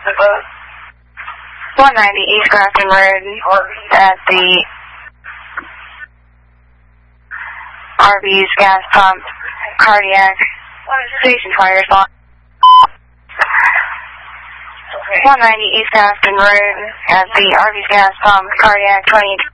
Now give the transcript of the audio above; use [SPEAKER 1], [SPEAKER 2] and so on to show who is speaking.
[SPEAKER 1] 190 East Grafton Road at the Arby's gas pump, cardiac, station fires on. 190 East Grafton Road at the Arby's gas pump, cardiac 20.